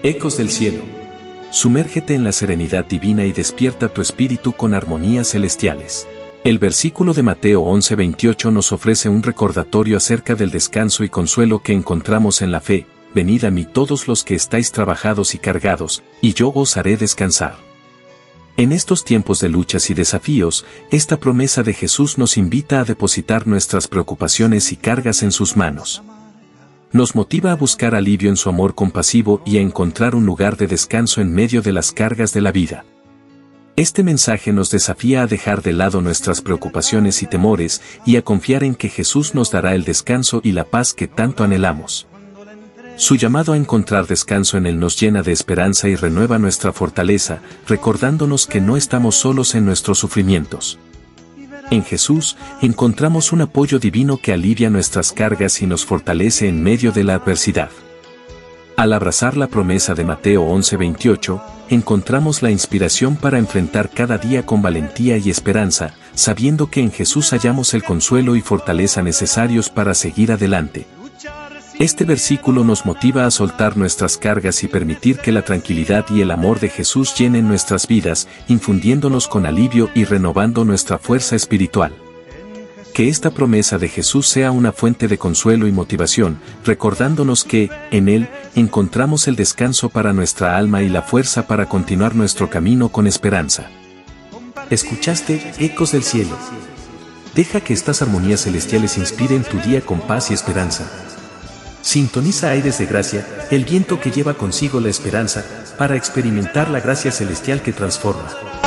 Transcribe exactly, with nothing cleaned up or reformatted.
Ecos del cielo. Sumérgete en la serenidad divina y despierta tu espíritu con armonías celestiales. El versículo de Mateo once veintiocho nos ofrece un recordatorio acerca del descanso y consuelo que encontramos en la fe. Venid a mí todos los que estáis trabajados y cargados, y yo os haré descansar. En estos tiempos de luchas y desafíos, esta promesa de Jesús nos invita a depositar nuestras preocupaciones y cargas en sus manos. Nos motiva a buscar alivio en su amor compasivo y a encontrar un lugar de descanso en medio de las cargas de la vida. Este mensaje nos desafía a dejar de lado nuestras preocupaciones y temores y a confiar en que Jesús nos dará el descanso y la paz que tanto anhelamos. Su llamado a encontrar descanso en Él nos llena de esperanza y renueva nuestra fortaleza, recordándonos que no estamos solos en nuestros sufrimientos. En Jesús, encontramos un apoyo divino que alivia nuestras cargas y nos fortalece en medio de la adversidad. Al abrazar la promesa de Mateo once veintiocho, encontramos la inspiración para enfrentar cada día con valentía y esperanza, sabiendo que en Jesús hallamos el consuelo y fortaleza necesarios para seguir adelante. Este versículo nos motiva a soltar nuestras cargas y permitir que la tranquilidad y el amor de Jesús llenen nuestras vidas, infundiéndonos con alivio y renovando nuestra fuerza espiritual. Que esta promesa de Jesús sea una fuente de consuelo y motivación, recordándonos que, en Él, encontramos el descanso para nuestra alma y la fuerza para continuar nuestro camino con esperanza. Escuchaste Ecos del Cielo. Deja que estas armonías celestiales inspiren tu día con paz y esperanza. Sintoniza Aires de Gracia, el viento que lleva consigo la esperanza, para experimentar la gracia celestial que transforma.